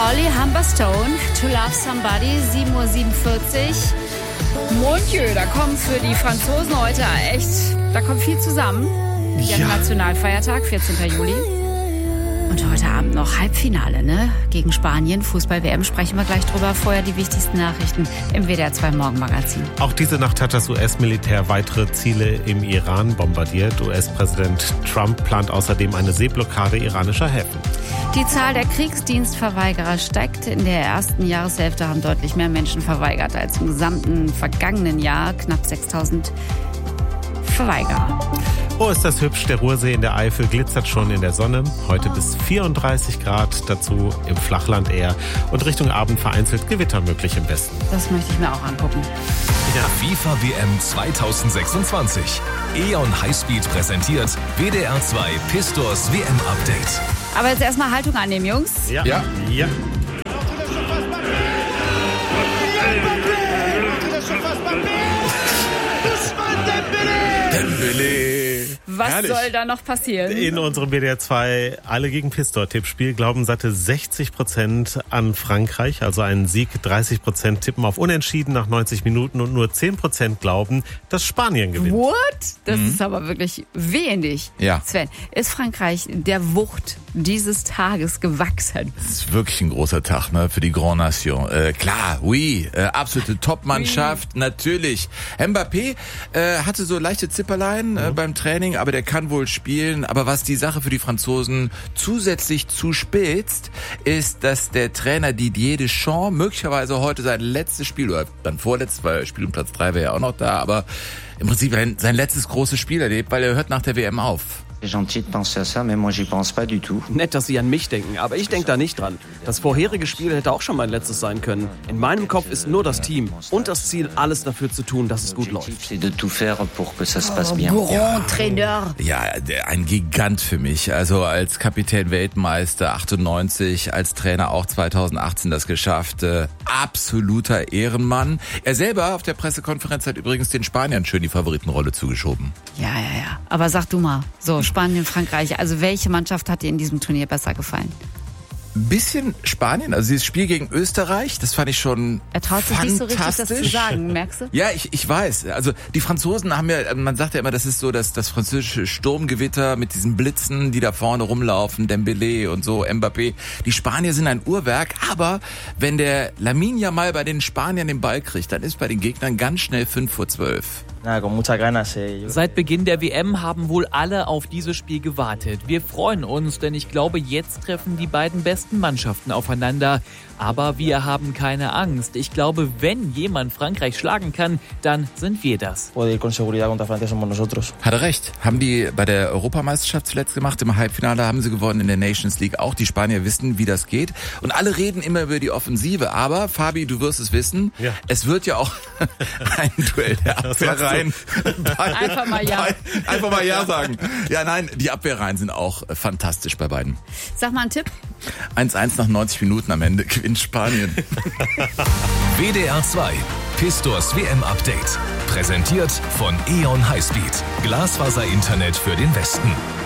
Holly Humberstone, To Love Somebody, 7:47 Uhr. Mon Dieu, da kommen für die Franzosen heute da kommt viel zusammen. Die haben Nationalfeiertag, 14. Juli. Und heute Abend noch Halbfinale, ne? Gegen Spanien, Fußball-WM, sprechen wir gleich drüber. Vorher die wichtigsten Nachrichten im WDR 2 Morgenmagazin. Auch diese Nacht hat das US-Militär weitere Ziele im Iran bombardiert. US-Präsident Trump plant außerdem eine Seeblockade iranischer Häfen. Die Zahl der Kriegsdienstverweigerer steigt. In der ersten Jahreshälfte haben deutlich mehr Menschen verweigert als im gesamten vergangenen Jahr. Knapp 6.000 Verweigerer. Oh, ist das hübsch. Der Ruhrsee in der Eifel glitzert schon in der Sonne. Heute bis 34 Grad, dazu im Flachland eher. Und Richtung Abend vereinzelt Gewitter möglich im Westen. Das möchte ich mir auch angucken. Ja. FIFA WM 2026. E.ON Highspeed präsentiert WDR 2 Pistors WM Update. Aber jetzt erstmal Haltung annehmen, Jungs. Ja. Was Herrlich. soll da noch passieren? In unserem WDR 2 Alle gegen Pistor-Tippspiel glauben satte 60% an Frankreich, also einen Sieg. 30% tippen auf Unentschieden nach 90 Minuten und nur 10% glauben, dass Spanien gewinnt. What? Das ist aber wirklich wenig. Ja. Sven, ist Frankreich der Wucht dieses Tages gewachsen? Das ist wirklich ein großer Tag, ne, für die Grand Nation. Klar, oui, absolute Top-Mannschaft, natürlich. Mbappé hatte so leichte Zipperlein beim Training, aber der kann wohl spielen. Aber was die Sache für die Franzosen zusätzlich zuspitzt, ist, dass der Trainer Didier Deschamps möglicherweise heute sein letztes Spiel, oder dann vorletztes, weil Spiel um Platz 3 wäre ja auch noch da, aber im Prinzip sein letztes großes Spiel erlebt, weil er hört nach der WM auf. Gentil de penser à ça, mais moi j'y pense pas du tout. Nett, dass Sie an mich denken, aber ich denke da nicht dran. Das vorherige Spiel hätte auch schon mein letztes sein können. In meinem Kopf ist nur das Team und das Ziel, alles dafür zu tun, dass es gut läuft. C'est de tout faire pour que ça se passe bien. Grand Trainer. Ja, ein Gigant für mich. Also als Kapitän Weltmeister 98, als Trainer auch 2018 das geschafft. Absoluter Ehrenmann. Er selber auf der Pressekonferenz hat übrigens den Spaniern schön die Favoritenrolle zugeschoben. Ja. Aber sag du mal, so Spanien, Frankreich, also welche Mannschaft hat dir in diesem Turnier besser gefallen? Bisschen Spanien, also dieses Spiel gegen Österreich, das fand ich schon Er traut sich nicht so richtig, das zu fantastisch. sagen, merkst du? Ja, ich weiß. Also die Franzosen haben ja, man sagt ja immer, das ist so das französische Sturmgewitter mit diesen Blitzen, die da vorne rumlaufen, Dembélé und so, Mbappé. Die Spanier sind ein Uhrwerk, aber wenn der Lamine Yamal bei den Spaniern den Ball kriegt, dann ist bei den Gegnern ganz schnell 5:12. Seit Beginn der WM haben wohl alle auf dieses Spiel gewartet. Wir freuen uns, denn ich glaube, jetzt treffen die beiden besten Mannschaften aufeinander. Aber wir haben keine Angst. Ich glaube, wenn jemand Frankreich schlagen kann, dann sind wir das. Hat er recht. Haben die bei der Europameisterschaft zuletzt gemacht. Im Halbfinale haben sie gewonnen, in der Nations League auch. Die Spanier wissen, wie das geht. Und alle reden immer über die Offensive. Aber, Fabi, du wirst es wissen, es wird ja auch ein Duell der Abwehrreihen. Einfach mal ja. Einfach mal ja sagen. Ja, nein, die Abwehrreihen sind auch fantastisch bei beiden. Sag mal einen Tipp. 1:1 nach 90 Minuten am Ende gewinnt Spanien. WDR 2 Pistors WM Update. Präsentiert von E.ON Highspeed. Glasfaser-Internet für den Westen.